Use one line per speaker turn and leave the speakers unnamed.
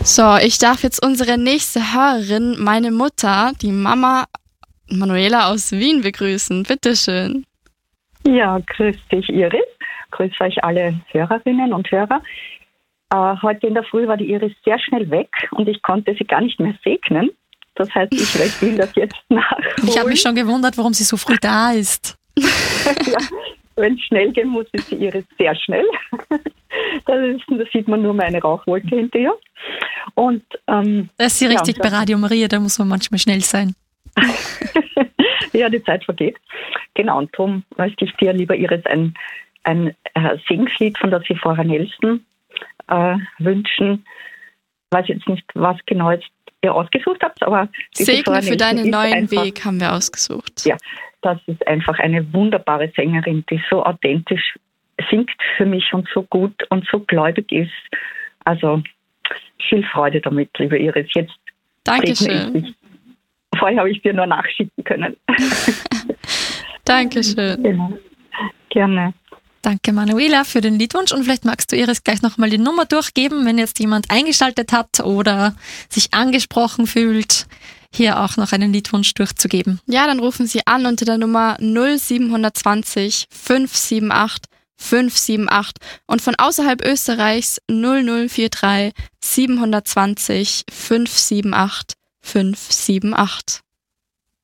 So, ich darf jetzt unsere nächste Hörerin, meine Mutter, die Mama Manuela aus Wien, begrüßen. Bitteschön.
Ja, grüß dich, Iris. Grüß euch alle Hörerinnen und Hörer. Heute in der Früh war die Iris sehr schnell weg und ich konnte sie gar nicht mehr segnen. Das heißt, ich möchte Ihnen das jetzt nachholen.
Ich habe mich schon gewundert, warum sie so früh da ist.
Ja, wenn es schnell gehen muss, ist die Iris sehr schnell. Da sieht man nur meine Rauchwolke hinter ihr. Und,
da ist sie richtig bei Radio Maria, da muss man manchmal schnell sein.
Ja, die Zeit vergeht. Genau, und darum möchte ich dir, lieber Iris, ein Segenslied von der Sephora Nelson wünschen. Ich weiß jetzt nicht, was genau jetzt ihr ausgesucht habt, aber
Segne für deinen neuen Weg haben wir ausgesucht.
Ja, das ist einfach eine wunderbare Sängerin, die so authentisch singt für mich und so gut und so gläubig ist. Also viel Freude damit, liebe Iris. Jetzt
Dankeschön.
Vorher habe ich dir nur nachschicken können.
Dankeschön.
Genau. Gerne.
Danke, Manuela, für den Liedwunsch. Und vielleicht magst du Iris gleich nochmal die Nummer durchgeben, wenn jetzt jemand eingeschaltet hat oder sich angesprochen fühlt, hier auch noch einen Liedwunsch durchzugeben.
Ja, dann rufen Sie an unter der Nummer 0720 578 578 und von außerhalb Österreichs 0043 720 578 578.